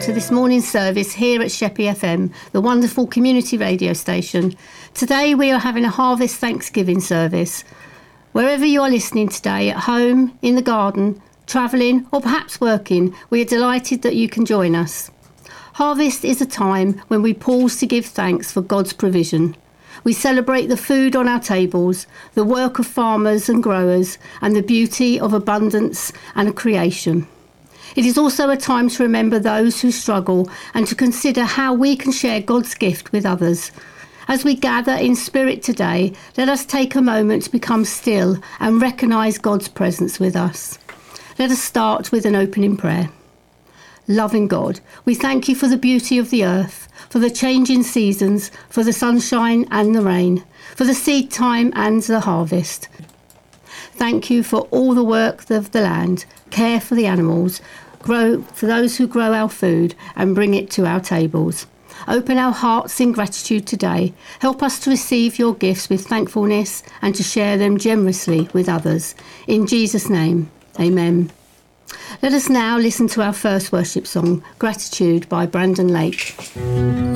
to this morning's service here at Sheppey FM, the wonderful community radio station. Today we are having a Harvest Thanksgiving service. Wherever you are listening today, at home, in the garden, travelling or perhaps working, we are delighted that you can join us. Harvest is a time when we pause to give thanks for God's provision. We celebrate the food on our tables, the work of farmers and growers, and the beauty of abundance and creation. It is also a time to remember those who struggle and to consider how we can share God's gift with others. As we gather in spirit today, let us take a moment to become still and recognise God's presence with us. Let us start with an opening prayer. Loving God, we thank you for the beauty of the earth, for the changing seasons, for the sunshine and the rain, for the seed time and the harvest. Thank you for all the work of the land, care for the animals, grow for those who grow our food and bring it to our tables. Open our hearts in gratitude today. Help us to receive your gifts with thankfulness and to share them generously with others. In Jesus' name, amen. Let us now listen to our first worship song, Gratitude by Brandon Lake.